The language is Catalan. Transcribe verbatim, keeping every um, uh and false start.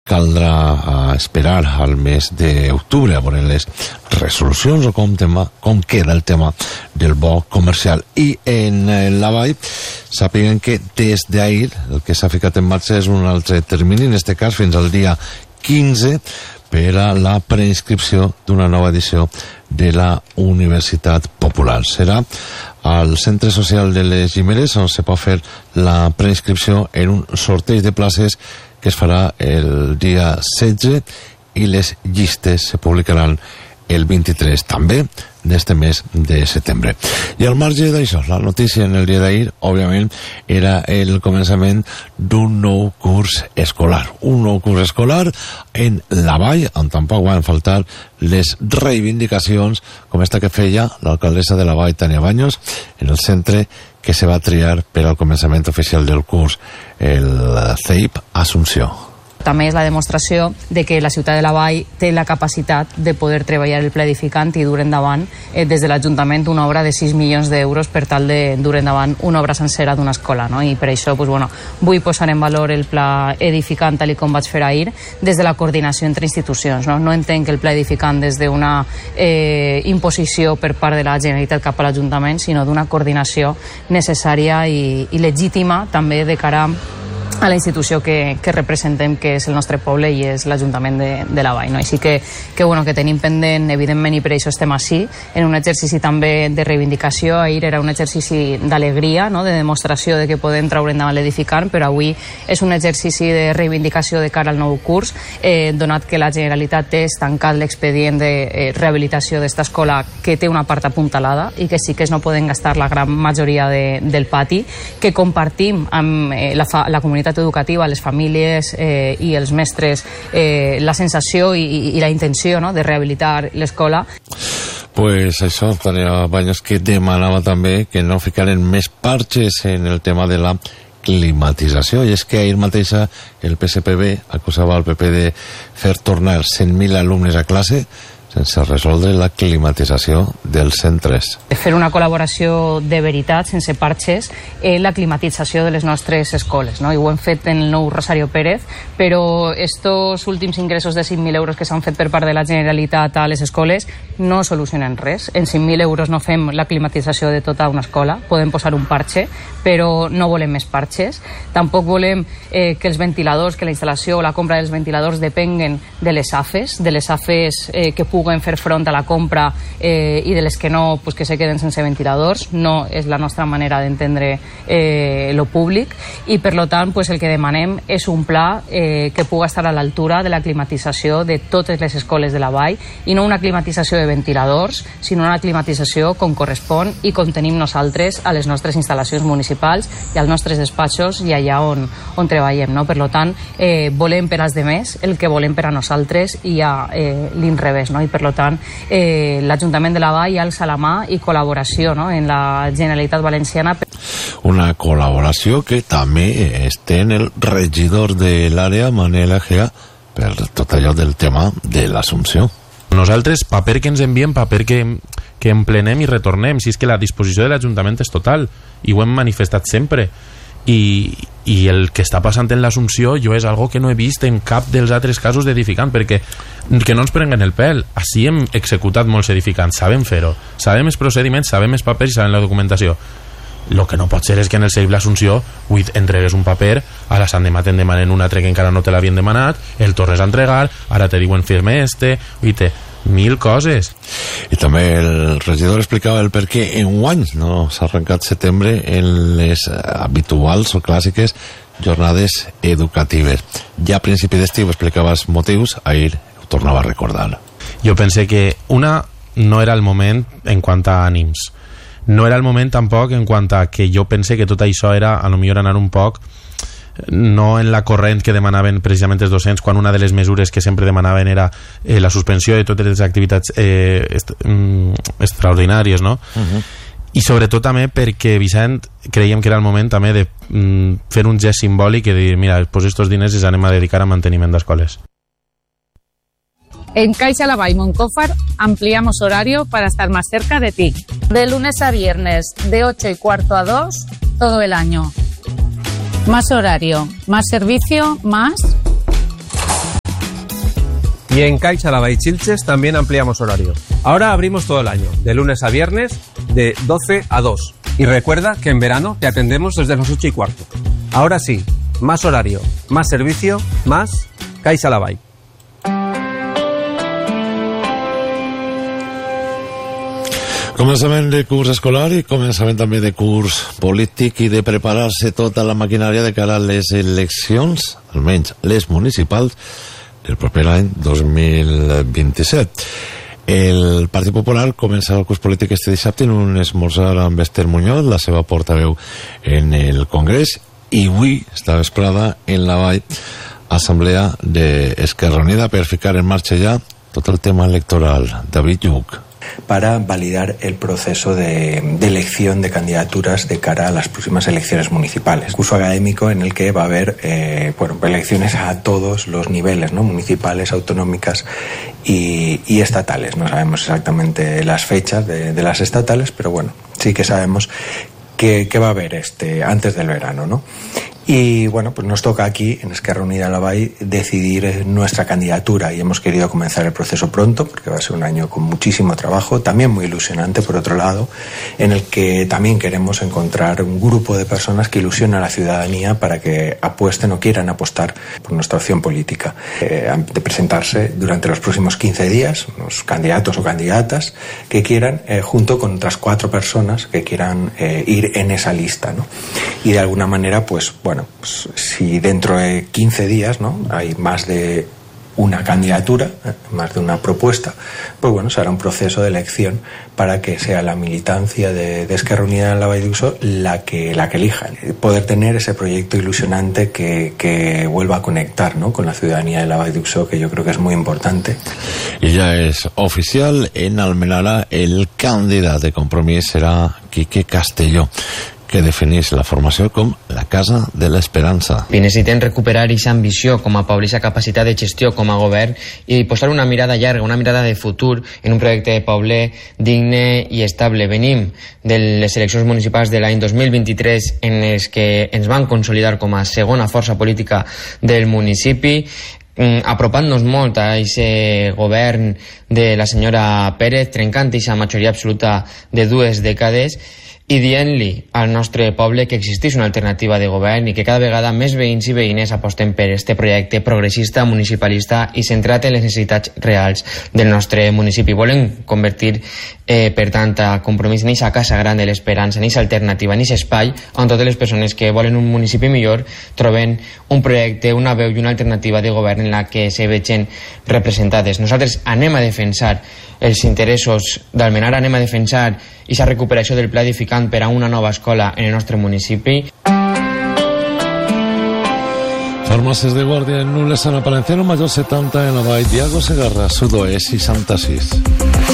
Caldrà esperar al mes d'octubre a veure les resolucions o com, tema, com queda el tema del bo comercial. I en la vall sàpiguen que des d'ahir el que s'ha ficat en marxa és un altre termini, en aquest cas fins al dia quinze, per a la preinscripció d'una nova edició de la Universitat Popular. Serà al Centre Social de les Llimeres on se pot fer la preinscripció en un sorteig de places que es farà el dia setze i les llistes se publicaran el vint-i-tres també d'este mes de setembre. I al marge d'això, la notícia en el dia d'ahir, òbviament, era el començament d'un nou curs escolar. Un nou curs escolar en la vall, on tampoc van faltar les reivindicacions, com esta que feia l'alcaldessa de la vall, Tania Baños, en el centre que se va triar per al començament oficial del curs, el C E I P Assumpció. També és la demostració de que la ciutat de la Vall té la capacitat de poder treballar el pla edificant i dur endavant eh, des de l'Ajuntament una obra de sis milions d'euros per tal de dur endavant una obra sencera d'una escola, no? I per això pues, bueno, vull posar en valor el pla edificant tal com vaig fer ahir des de la coordinació entre institucions. No, no entenc el pla edificant des d'una eh, imposició per part de la Generalitat cap a l'Ajuntament, sinó d'una coordinació necessària i, i legítima també de cara a la institució que, que representem, que és el nostre poble i és l'Ajuntament de, de la Vall. No? Així que, que, bueno, que tenim pendent, evidentment, i per això estem així, en un exercici també de reivindicació. Ahir era un exercici d'alegria, no? De demostració de que podem treure endavant l'edificant, però avui és un exercici de reivindicació de cara al nou curs, eh, donat que la Generalitat té estancat l'expedient de eh, rehabilitació d'esta escola, que té una part apuntalada i que sí que no poden gastar la gran majoria de, del pati, que compartim amb eh, la, fa, la comunitat educativa, les famílies eh, i els mestres eh, la sensació i, i la intenció, no?, de rehabilitar l'escola. Pues això, Tania Baños, que demanava també que no ficaren més parxes en el tema de la climatització, i és que ahir mateixa el P S P B acusava al P P de fer tornar cent mil alumnes a classe sense resoldre la climatització dels centres. Fer una col·laboració de veritat, sense parxes, en la climatització de les nostres escoles, no? I ho hem fet en el nou Rosario Pérez, però estos últims ingressos de cinc mil euros que s'han fet per part de la Generalitat a les escoles no solucionen res. En cinc mil euros no fem la climatització de tota una escola, podem posar un parxe, però no volem més parxes. Tampoc volem eh, que els ventiladors, que la instal·lació o la compra dels ventiladors depenguen de les A F Es, de les A F Es eh, que puguen fer front a la compra eh, i de les que no, pues que se queden sense ventiladors. No és la nostra manera d'entendre eh, lo públic, i per lo tant pues, el que demanem és un pla eh, que pugui estar a l'altura de la climatització de totes les escoles de la Vall, i no una climatització de ventiladors, sinó una climatització com correspon i com tenim nosaltres a les nostres instal·lacions municipals i als nostres despatxos i allà on, on treballem, no? Per lo tant, eh, volem per als demés el que volem per a nosaltres i a eh, l'inrevés, no? I per tant, eh, l'Ajuntament de la Vall alça la mà i col·laboració, no?, en la Generalitat Valenciana. Una col·laboració que també té en el regidor de l'àrea, Manel Egea, per tot allò del tema de l'Assumpció. Nosaltres, paper que ens enviem, paper que, que emplenem i retornem, si és que la disposició de l'Ajuntament és total, i ho hem manifestat sempre. I, i el que està passant en l'Assumpció jo és algo que no he vist en cap dels altres casos d'edificant, perquè que no ens prenguen el pèl. Així hem executat molts edificants, sabem fer-ho, sabem els procediments, sabem els papers i sabem la documentació. El que no pot ser és que en el C E I P l'Assumpció entregues un paper, a la Sant Demà te'n demanen un altre que encara no te l'havien demanat, el tornes a entregar, ara te diuen firme este, oite, mil coses. I també el regidor explicava el per què enguany no s'ha arrencat setembre en les habituals o clàssiques jornades educatives. Ja a principi d'estiu explicava els motius, ahir ho tornava a recordar. Jo pense que una, no era el moment en quant a ànims, no era el moment tampoc en quant a que jo pense que tot això era a lo millor anar un poc no en la corrent que demanaven precisament els docents, quan una de les mesures que sempre demanaven era eh, la suspensió de totes les activitats eh, est mm, extraordinàries, no? Uh-huh. I sobretot també perquè, Vicent, creiem que era el moment també de mm, fer un gest simbòlic i dir, mira, pues estos diners els anem a dedicar a manteniment d'escoles. En Caixa Lavall Moncófar ampliamos horario para estar más cerca de ti. De lunes a viernes, de ocho y cuarto a dos, todo el año. Más horario, más servicio, más Y en Caixa Lava y Chilches también ampliamos horario. Ahora abrimos todo el año, de lunes a viernes, de doce a dos. Y recuerda que en verano te atendemos desde las ocho y cuarto. Ahora sí, más horario, más servicio, más Caixa Lava. Començament de curs escolar i començament també de curs polític i de preparar-se tota la maquinària de cara a les eleccions, almenys les municipals, el proper any dos mil vint-i-set. El Partit Popular comença el curs polític este dissabte en un esmorzar amb Esther Muñoz, la seva portaveu en el Congrés, i avui està vesprada en la Vall assemblea d'Esquerra Unida per ficar en marxa ja tot el tema electoral. David Lluc. Para validar el proceso de, de elección de candidaturas de cara a las próximas elecciones municipales. Curso académico en el que va a haber eh, bueno, elecciones a todos los niveles, ¿no? Municipales, autonómicas y, y estatales. No sabemos exactamente las fechas de, de las estatales, pero bueno, sí que sabemos que, que va a haber este, antes del verano, ¿no? Y bueno, pues nos toca aquí en Esquerra Unida La Vall decidir nuestra candidatura y hemos querido comenzar el proceso pronto porque va a ser un año con muchísimo trabajo, también muy ilusionante por otro lado, en el que también queremos encontrar un grupo de personas que ilusionen a la ciudadanía para que apuesten o quieran apostar por nuestra opción política. Eh, de presentarse durante los próximos quince días, los candidatos o candidatas que quieran, eh, junto con otras cuatro personas que quieran eh, ir en esa lista, ¿no? Y de alguna manera, pues bueno, pues, si dentro de quince días, ¿no?, hay más de una candidatura, ¿eh?, más de una propuesta, pues bueno, será un proceso de elección para que sea la militancia de, de Esquerra Unida en la Vall d'Uixó la que, la que elijan. Poder tener ese proyecto ilusionante que, que vuelva a conectar, ¿no?, con la ciudadanía de la Vall d'Uixó, que yo creo que es muy importante. Y ya es oficial, en Almenara el candidato de Compromís será Quique Castelló, que defineix la formació com la Casa de l'Esperança. I necessitem recuperar aquesta ambició com a poble, aquesta capacitat de gestió com a govern i posar una mirada llarga, una mirada de futur en un projecte de poble digne i estable. Venim de les eleccions municipals de l'any dos mil vint-i-tres en les que ens van consolidar com a segona força política del municipi, apropant-nos molt a aquest govern de la senyora Pérez, trencant aquesta majoria absoluta de dues dècades i dient-li al nostre poble que existeix una alternativa de govern i que cada vegada més veïns i veïnes aposten per este projecte progressista, municipalista i centrat en les necessitats reals del nostre municipi. Volem convertir, eh, per tant, a Compromís en aquesta casa gran de l'esperança, en aquesta alternativa, en aquest espai on totes les persones que volen un municipi millor troben un projecte, una veu i una alternativa de govern en la que se vegin representades. Nosaltres anem a defensar els interessos d'Almenara, anem a defensar aquesta recuperació del pla edificant per a una nova escola en el nostre municipi. Farmàcies de Guàrdia en Nules, San Apalenciano, Mayor setanta en la Vall, Diago Segarra, Sudoest seixanta-sis.